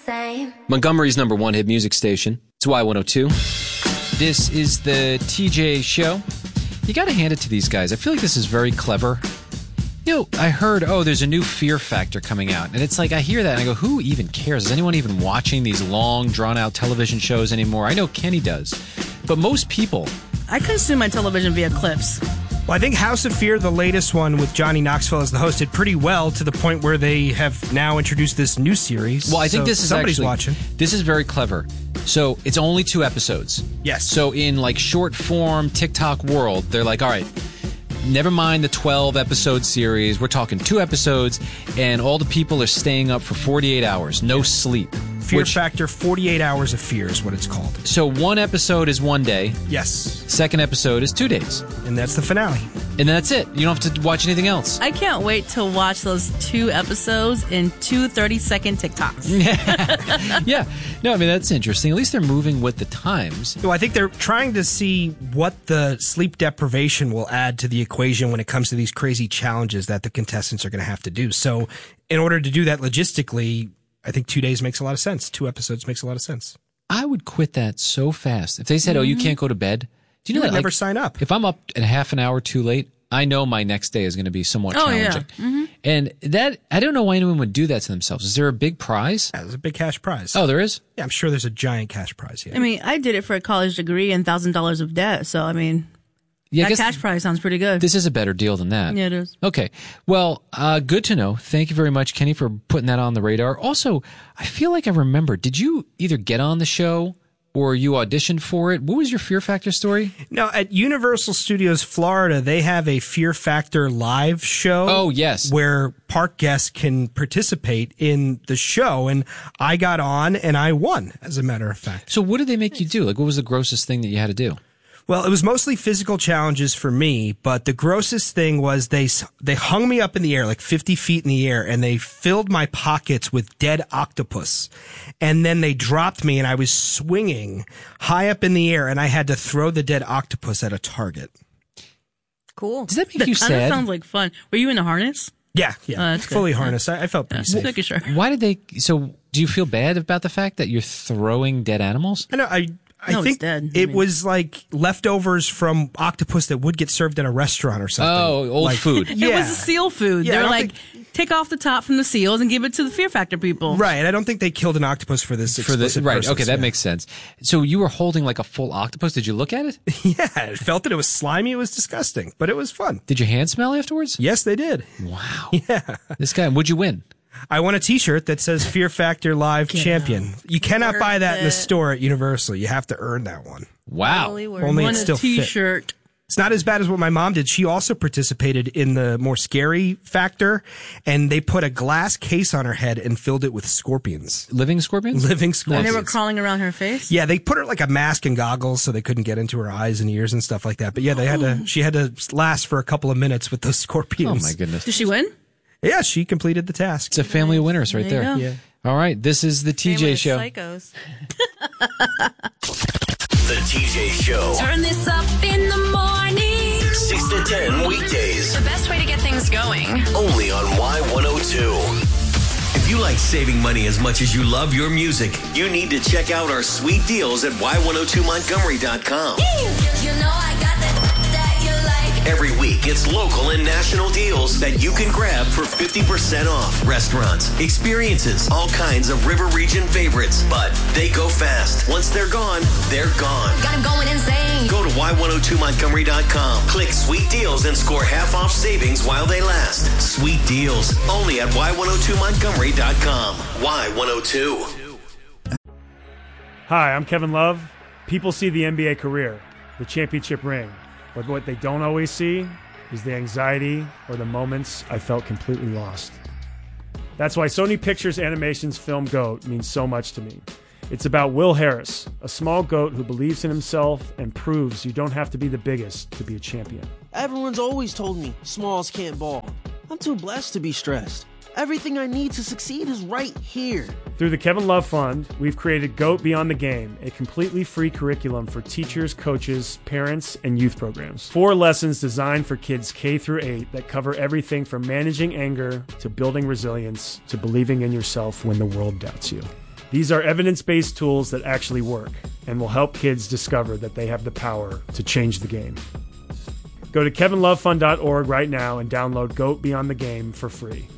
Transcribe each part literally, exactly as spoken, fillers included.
same. Montgomery's number one hit music station. It's Y one oh two. This is the T J Show. You got to hand it to these guys. I feel like this is very clever. You know, I heard, oh, there's a new Fear Factor coming out. And it's like, I hear that and I go, who even cares? Is anyone even watching these long, drawn-out television shows anymore? I know Kenny does. But most people... I consume my television via clips. Well, I think House of Fear, the latest one with Johnny Knoxville as the host, did pretty well to the point where they have now introduced this new series. Well, I think so this is somebody's actually, watching. This is very clever. So it's only two episodes. Yes. So in like short form TikTok world, they're like, all right, never mind the twelve episode series. We're talking two episodes, and all the people are staying up for forty-eight hours, no sleep. Fear which, Factor, forty-eight hours of fear is what it's called. So one episode is one day. Yes. Second episode is two days. And that's the finale. And that's it. You don't have to watch anything else. I can't wait to watch those two episodes in two thirty-second TikToks. Yeah. No, I mean, that's interesting. At least they're moving with the times. Well, I think they're trying to see what the sleep deprivation will add to the equation when it comes to these crazy challenges that the contestants are going to have to do. So in order to do that logistically, I think two days makes a lot of sense. Two episodes makes a lot of sense. I would quit that so fast. If they said, mm-hmm. oh, you can't go to bed. Do you know you that? Never like, sign up. If I'm up a half an hour too late, I know my next day is going to be somewhat oh, challenging. Yeah. Mm-hmm. And that, I don't know why anyone would do that to themselves. Is there a big prize? Yeah, there's a big cash prize. Oh, there is? Yeah, I'm sure there's a giant cash prize here. I mean, I did it for a college degree and one thousand dollars of debt. So, I mean, yeah, that I guess cash prize sounds pretty good. This is a better deal than that. Yeah, it is. Okay. Well, uh, good to know. Thank you very much, Kenny, for putting that on the radar. Also, I feel like I remember, did you either get on the show or you auditioned for it? What was your Fear Factor story? No, at Universal Studios Florida, they have a Fear Factor live show. Oh, yes. Where park guests can participate in the show. And I got on and I won, as a matter of fact. So what did they make you do? Like, what was the grossest thing that you had to do? Well, it was mostly physical challenges for me, but the grossest thing was they they hung me up in the air, like fifty feet in the air, and they filled my pockets with dead octopus. And then they dropped me, and I was swinging high up in the air, and I had to throw the dead octopus at a target. Cool. Does that make you sad? That sounds like fun. Were you in a harness? Yeah, yeah, uh, fully good. harnessed. I, I felt pretty yeah, safe. Making sure. Why did they? So, do you feel bad about the fact that you're throwing dead animals? I know. I. I no, think it's dead. it I mean. was like leftovers from octopus that would get served at a restaurant or something. Oh, old like, food. It Yeah. was a seal food. Yeah, I They're don't like, think- take off the top from the seals and give it to the Fear Factor people. Right. I don't think they killed an octopus for this For the explicit right, purpose, okay, that yeah. makes sense. So you were holding like a full octopus. Did you look at it? Yeah, I felt it. It was slimy. It was disgusting, but it was fun. Did your hand smell afterwards? Yes, they did. Wow. Yeah. This guy, would you win? I won a T-shirt that says Fear Factor Live Get Champion. out. You cannot Worth buy that in the it. store at Universal. You have to earn that one. Wow. Only Only Won it's a still fit. T-shirt. It's not as bad as what my mom did. She also participated in the more scary factor, and they put a glass case on her head and filled it with scorpions. Living scorpions? Living And scorpions. they were crawling around her face? Yeah, they put her like a mask and goggles so they couldn't get into her eyes and ears and stuff like that. But yeah, they had to. She had to last for a couple of minutes with those Oh scorpions. my goodness. Did she win? Yeah, she completed the task. It's a family of winners right There there. you go. Yeah. All right, this is the T J Show. Psychos. The T J Show. Turn this up in the morning. six to ten weekdays. The best way to get things going. Only on Y one oh two. If you like saving money as much as you love your music, you need to check out our sweet deals at Y one oh two Montgomery dot com. You know I got that that you like. Every week, it's local and national deals that you can grab for fifty percent off. Restaurants, experiences, all kinds of River Region favorites. But they go fast. Once they're gone, they're gone. Got him going insane. Go to Y one oh two Montgomery dot com. Click Sweet Deals and score half off savings while they last. Sweet Deals, only at Y one oh two Montgomery dot com. Y one oh two. Hi, I'm Kevin Love. People see the N B A career, the championship ring. But what they don't always see is the anxiety or the moments I felt completely lost. That's why Sony Pictures Animation's film GOAT means so much to me. It's about Will Harris, a small goat who believes in himself and proves you don't have to be the biggest to be a champion. Everyone's always told me smalls can't ball. I'm too blessed to be stressed. Everything I need to succeed is right here. Through the Kevin Love Fund, we've created GOAT Beyond the Game, a completely free curriculum for teachers, coaches, parents, and youth programs. Four lessons designed for kids K through eight that cover everything from managing anger to building resilience to believing in yourself when the world doubts you. These are evidence-based tools that actually work and will help kids discover that they have the power to change the game. Go to kevin love fund dot org right now and download GOAT Beyond the Game for free.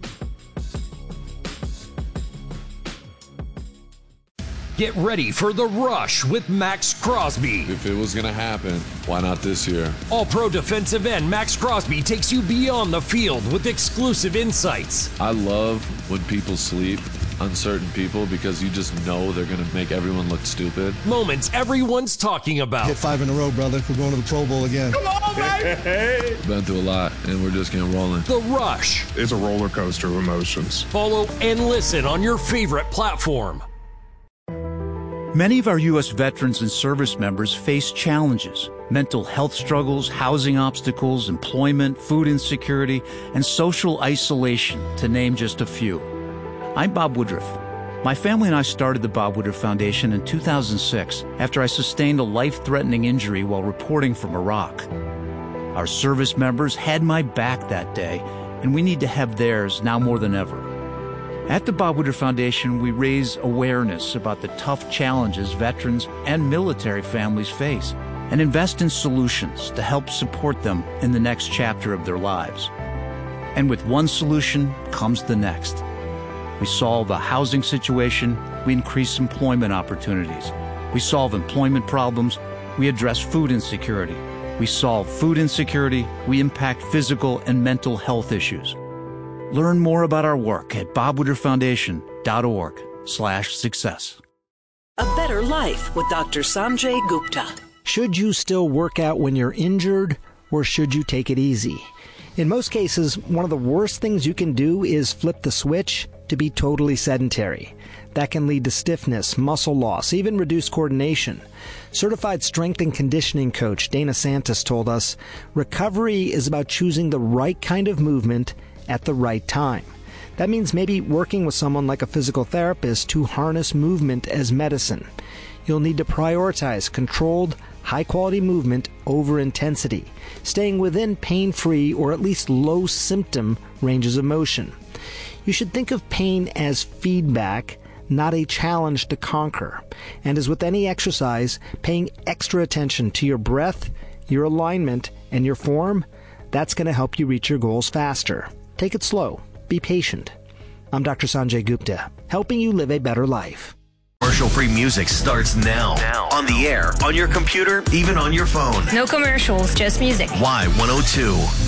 Get ready for The Rush with Max Crosby. If it was going to happen, why not this year? All-pro defensive end Max Crosby takes you beyond the field with exclusive insights. I love when people sleep on certain people because you just know they're going to make everyone look stupid. Moments everyone's talking about. Hit five in a row, brother. We're going to the Pro Bowl again. Come on, baby! Been through a lot, and we're just getting rolling. The Rush. It's a roller coaster of emotions. Follow and listen on your favorite platform. Many of our U S veterans and service members face challenges: mental health struggles, housing obstacles, employment, food insecurity, and social isolation, to name just a few. I'm Bob Woodruff. My family and I started the Bob Woodruff Foundation in two thousand six after I sustained a life-threatening injury while reporting from Iraq. Our service members had my back that day, and we need to have theirs now more than ever. At the Bob Woodruff Foundation, we raise awareness about the tough challenges veterans and military families face and invest in solutions to help support them in the next chapter of their lives. And with one solution comes the next. We solve a housing situation, we increase employment opportunities. We solve employment problems, we address food insecurity. We solve food insecurity, we impact physical and mental health issues. Learn more about our work at bob woodruff foundation dot org slash success. A Better Life with Doctor Sanjay Gupta. Should you still work out when you're injured, or should you take it easy? In most cases, one of the worst things you can do is flip the switch to be totally sedentary. That can lead to stiffness, muscle loss, even reduced coordination. Certified strength and conditioning coach Dana Santos told us, recovery is about choosing the right kind of movement at the right time. That means maybe working with someone like a physical therapist to harness movement as medicine. You'll need to prioritize controlled, high-quality movement over intensity, staying within pain-free or at least low-symptom ranges of motion. You should think of pain as feedback, not a challenge to conquer. And as with any exercise, paying extra attention to your breath, your alignment, and your form, that's going to help you reach your goals faster. Take it slow. Be patient. I'm Doctor Sanjay Gupta, helping you live a better life. Commercial-free music starts now. now. On the air, on your computer, even on your phone. No commercials, just music. Y one oh two.